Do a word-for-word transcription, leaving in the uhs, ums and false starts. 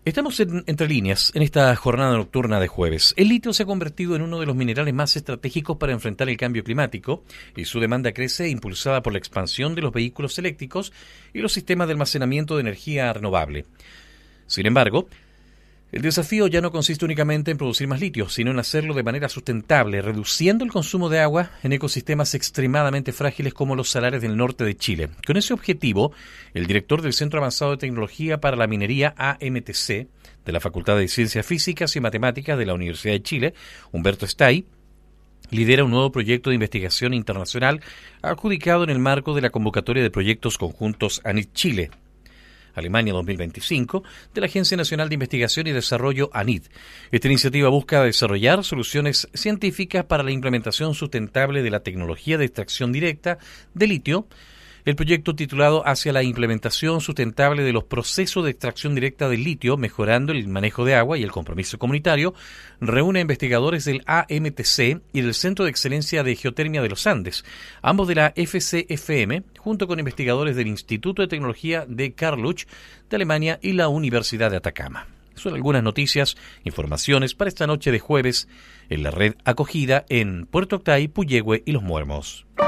Estamos en Entre Líneas en esta jornada nocturna de jueves. El litio se ha convertido en uno de los minerales más estratégicos para enfrentar el cambio climático y su demanda crece impulsada por la expansión de los vehículos eléctricos y los sistemas de almacenamiento de energía renovable. Sin embargo, el desafío ya no consiste únicamente en producir más litio, sino en hacerlo de manera sustentable, reduciendo el consumo de agua en ecosistemas extremadamente frágiles como los salares del norte de Chile. Con ese objetivo, el director del Centro Avanzado de Tecnología para la Minería A M T C de la Facultad de Ciencias Físicas y Matemáticas de la Universidad de Chile, Humberto Stay, lidera un nuevo proyecto de investigación internacional adjudicado en el marco de la convocatoria de proyectos conjuntos ANIT Chile Alemania dos mil veinticinco, de la Agencia Nacional de Investigación y Desarrollo ANID. Esta iniciativa busca desarrollar soluciones científicas para la implementación sustentable de la tecnología de extracción directa de litio. El proyecto, titulado Hacia la implementación sustentable de los procesos de extracción directa del litio, mejorando el manejo de agua y el compromiso comunitario, reúne a investigadores del A M T C y del Centro de Excelencia de Geotermia de los Andes, ambos de la F C F M, junto con investigadores del Instituto de Tecnología de Karlsruhe de Alemania y la Universidad de Atacama. Son algunas noticias, informaciones para esta noche de jueves en la red acogida en Puerto Octay, Puyehue y Los Muermos.